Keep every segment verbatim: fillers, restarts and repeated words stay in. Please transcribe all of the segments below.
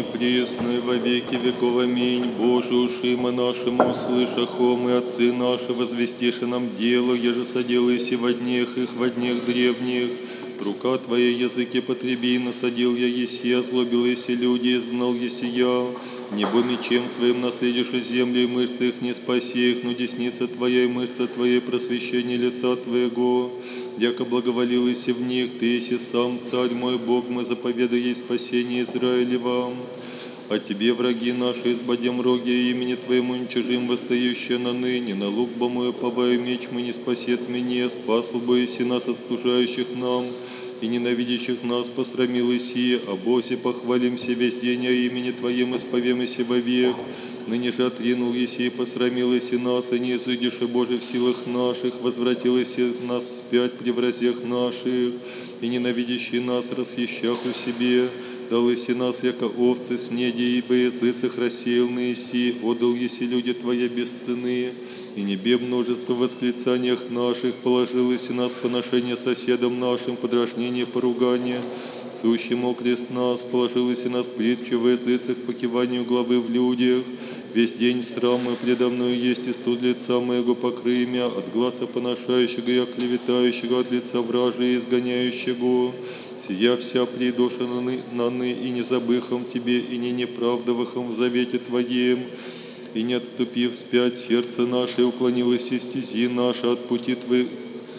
присно, и во веки веков. Аминь. Боже, ушима нашему услышахом, и отцы наши возвестиши нам дело, еже соделайся во днях их, во днях древних. Рука Твоя языки потреби, насадил я еси, озлобил еси люди, изгнал еси я. Небо мечем своим наследишь землю, и мышцы их не спаси их, но десница Твоя и мышца Твоя, просвещение лица Твоего. Яко благоволил еси в них, Ты еси сам, Царь мой Бог, мы заповедай ей спасение Израилева. А Тебе, враги наши, избадем роги, имени Твоему уничижим, восстающие на ныне, на лук бы мой побою меч мы не спасет меня, спасл бы еси нас от служающих нам, и ненавидящих нас посрамил еси, а Босе похвалимся весь день, о имени Твоем исповем еси вовек. Ныне же отринул еси и посрамил еси нас, и не изыдешь, Боже, в силах наших, возвратил еси нас вспять при вразях наших, и ненавидящий нас расхищах у себе. Дал еси нас, яко овцы, снеди, ибо языцах рассеял на еси, отдал еси люди Твоя без цены, и небе множество восклицаниях наших, положил еси нас поношение соседам нашим, подражнение, поругание, сущим окрест нас, положил еси нас притчи в языцах, покиванию главы в людях. Весь день срам мой предо мною есть, и студ лица моего покрый мя, от глаза поношающего и оклеветающего, от лица вражи и изгоняющего. Сия вся придоша наны, наны и не забыхом Тебе, и не неправдовахом в завете Твоем, и не отступив вспять сердце наше, уклонилось из стези наши от пути Твоего.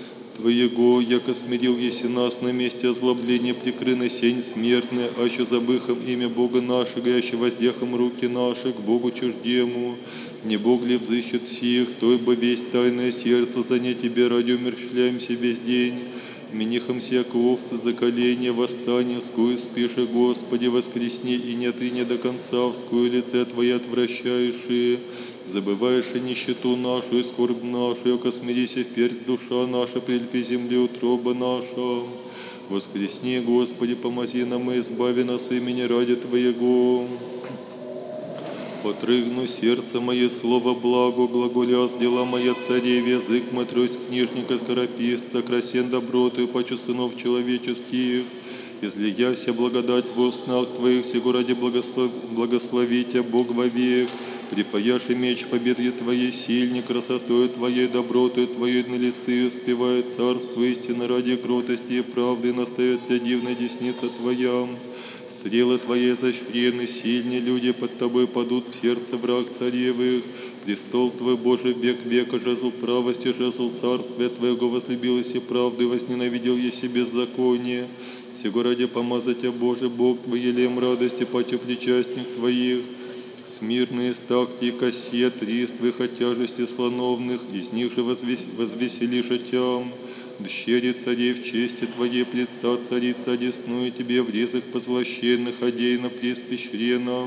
Твоего, яко смирил еси нас на месте озлобления, прикрына сень смертная, аще забыхом имя Бога нашего, яще воздехом руки наши к Богу чуждему. Не Бог ли взыщет сих, той бы весь тайное сердце занять Тебе ради умерщвляемся весь день. Менихом всяко овцы за колени, восстание, вскую спиши, Господи, воскресни, и не ты не до конца, вскую лице Твое отвращаешь, и забываешь и нищету нашу, и скорбь нашу, яко смирися вперед душа наша, прильпи земли утроба наша. Воскресни, Господи, помози нам и избави нас имени ради Твоего. Отрыгну сердце мое слово благо, глаголяс дела моя царев, язык мой трость книжника скорописца, красен доброту и пачу сынов человеческих. Излияся благодать в устнах Твоих, сего ради благослов... благословите Бог вовек. Припаяши меч победы Твоей сильни, красотою Твоей, добротою Твоей на лице, успевает царство истины ради кротости и правды, наставит для дивной десница Твоя. Стрелы Твои изощрены, сильные люди под Тобой падут в сердце враг царевых. Престол Твой, Боже, век века, жезл правости, жезл царствия Твоего, возлюбилась и правды, возненавидел еси беззаконие. Сего ради помазать Тебя, Боже, Бог Твой, елеем радости, паче причастник Твоих. Смирные стакти и кассет, риствых от тяжести слоновных, из них же возвес... возвеселишь Тя. Дщери царей в чести Твоей предста, царица одесную Тебе в резах позлощенных, одейна преспещрена.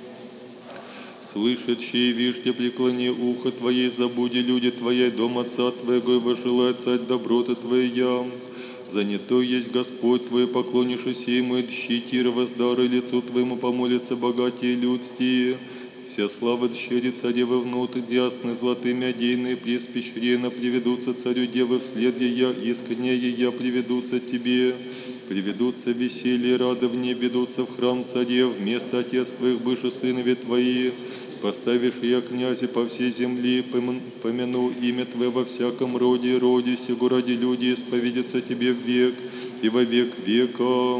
Слышащие, вижте, преклони ухо Твоей, забуди люди Твоей, дом Отца Твоего, и вожелай царь доброты Твоя. Занятой есть Господь Твой, поклонишься Ему, и дщи Тира воздары лицу Твоему, помолятся богатые людские. Вся слава дщери царевы внутрь, ясны золотыми одейные, преспещрена, приведутся царю девы вслед ея, искренне ея приведутся Тебе. Приведутся веселье, радование, ведутся в храм царев, вместо отец Твоих бывших сынове Твои. Поставишь я князи по всей земле, помяну имя Твое во всяком роде и роде, сего ради люди исповедятся Тебе в век и во век века.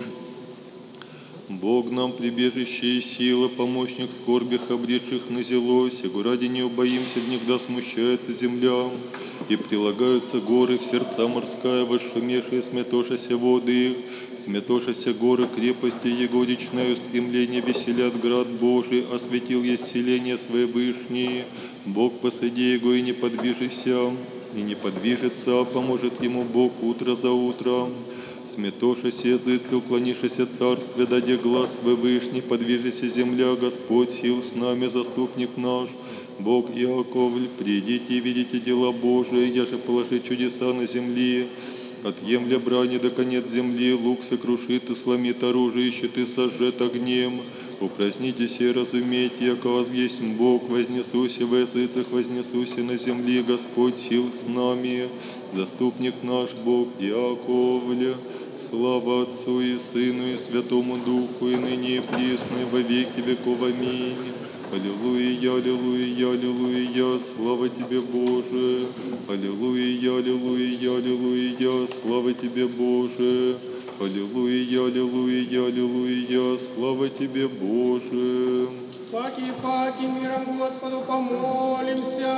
Бог нам прибежище и сила, помощник в скорбях, обретших на зело, сего ради не убоимся, внегда смущается земля, и прилагаются горы в сердца морская, восшумевшие, сметошася воды их, сметошася горы крепости его, речное устремление веселят град Божий, осветил есть селение свои вышние. Бог посади его и не подвижися, и не подвижется, а поможет ему Бог утро за утром. Сметошися языцы, уклонишися царствия, даде глаз свой вышний, подвижися земля, Господь сил с нами, заступник наш, Бог Иаковль, придите и видите дела Божии, я же положи чудеса на земле. Отъемля брани до конец земли, лук сокрушит и сломит оружие, щиты сожжет огнем. Упразднитесь и разумейте, яко вас есть Бог, вознесуся в языцах, вознесуся на земле, Господь сил с нами, заступник наш Бог Иаковля. Слава Отцу и Сыну и Святому Духу, и ныне и присно, и во веки веков. Аминь. Аллилуйя, аллилуйя, аллилуйя, слава Тебе, Боже. Аллилуйя, аллилуйя, аллилуйя, слава Тебе, Боже. Аллилуйя, аллилуйя, аллилуйя, слава Тебе, Боже. Паки, паки, миром Господу помолимся.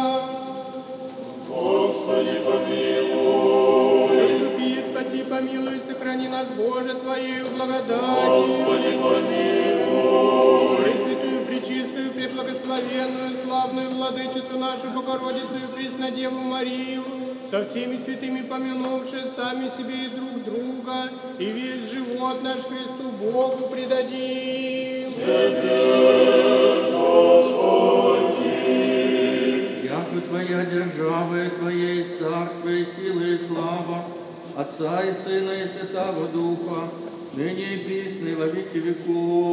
Господи, помилуй. Заступи, спаси, помилуй, сохрани нас, Боже, Твоею благодатью. Господи, помилуй. Пресвятую, пречистую, преблагословенную, славную Владычицу нашу Богородицу и Преснодеву Марию, со всеми святыми помянувши сами себе и друг друга, и весь живот наш Христу Богу предадим. Яко Твоя держава, и Твоей царство, и сила, и слава, Отца и Сына, и Святого Духа, ныне и присно, и во веки веков.